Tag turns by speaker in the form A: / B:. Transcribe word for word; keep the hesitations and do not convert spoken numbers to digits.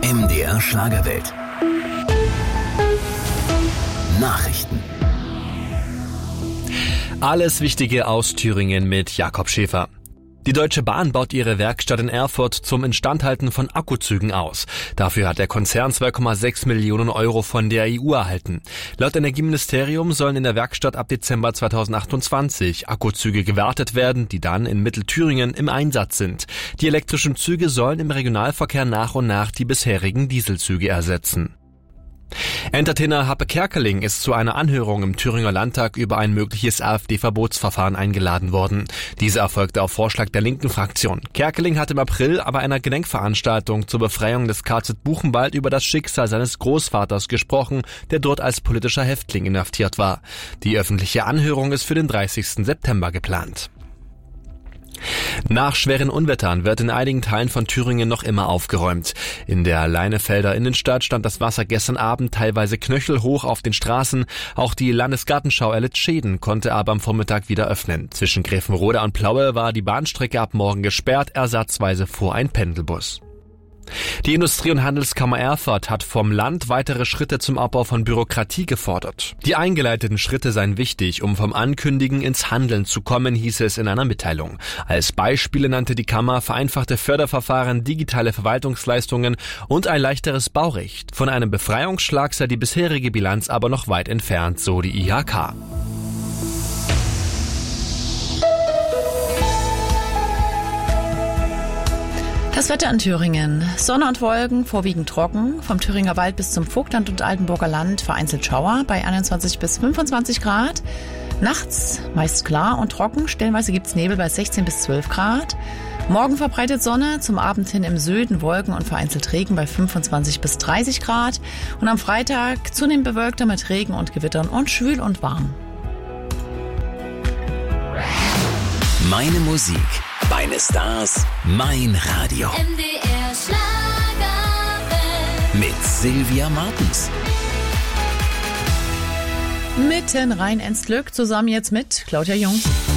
A: M D R Schlagerwelt. Nachrichten.
B: Alles Wichtige aus Thüringen mit Jakob Schäfer. Die Deutsche Bahn baut ihre Werkstatt in Erfurt zum Instandhalten von Akkuzügen aus. Dafür hat der Konzern zwei Komma sechs Millionen Euro von der E U erhalten. Laut Energieministerium sollen in der Werkstatt ab Dezember zweitausendachtundzwanzig Akkuzüge gewartet werden, die dann in Mittelthüringen im Einsatz sind. Die elektrischen Züge sollen im Regionalverkehr nach und nach die bisherigen Dieselzüge ersetzen. Entertainer Happe Kerkeling ist zu einer Anhörung im Thüringer Landtag über ein mögliches AfD-Verbotsverfahren eingeladen worden. Diese erfolgte auf Vorschlag der linken Fraktion. Kerkeling hat im April bei einer Gedenkveranstaltung zur Befreiung des K Z Buchenwald über das Schicksal seines Großvaters gesprochen, der dort als politischer Häftling inhaftiert war. Die öffentliche Anhörung ist für den dreißigsten September geplant. Nach schweren Unwettern wird in einigen Teilen von Thüringen noch immer aufgeräumt. In der Leinefelder Innenstadt stand das Wasser gestern Abend teilweise knöchelhoch auf den Straßen. Auch die Landesgartenschau erlitt Schäden, konnte aber am Vormittag wieder öffnen. Zwischen Grevenroda und Plaue war die Bahnstrecke ab morgen gesperrt, ersatzweise fuhr ein Pendelbus. Die Industrie- und Handelskammer Erfurt hat vom Land weitere Schritte zum Abbau von Bürokratie gefordert. Die eingeleiteten Schritte seien wichtig, um vom Ankündigen ins Handeln zu kommen, hieß es in einer Mitteilung. Als Beispiele nannte die Kammer vereinfachte Förderverfahren, digitale Verwaltungsleistungen und ein leichteres Baurecht. Von einem Befreiungsschlag sei die bisherige Bilanz aber noch weit entfernt, so die I H K.
C: Das Wetter in Thüringen. Sonne und Wolken, vorwiegend trocken. Vom Thüringer Wald bis zum Vogtland und Altenburger Land vereinzelt Schauer bei einundzwanzig bis fünfundzwanzig Grad. Nachts meist klar und trocken. Stellenweise gibt's Nebel bei sechzehn bis zwölf Grad. Morgen verbreitet Sonne, zum Abend hin im Süden Wolken und vereinzelt Regen bei fünfundzwanzig bis dreißig Grad. Und am Freitag zunehmend bewölkter mit Regen und Gewittern und schwül und warm.
A: Meine Musik, meine Stars, mein Radio.
D: M D R Schlagerwelt.
A: Mit Sylvia Martens.
C: Mitten rein ins Glück, zusammen jetzt mit Claudia Jung.